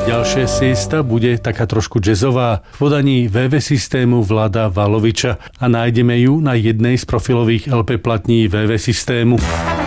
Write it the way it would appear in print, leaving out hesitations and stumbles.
Ďalšia siesta bude taká trošku jazzová v podaní VV systému Vlada Valoviča a nájdeme ju na jednej z profilových LP platní VV systému.